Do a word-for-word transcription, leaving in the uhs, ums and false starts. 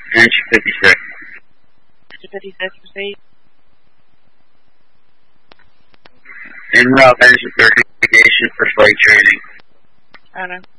Inch fifty-six. fifty-six, proceed. En route engine certification for flight training. I know.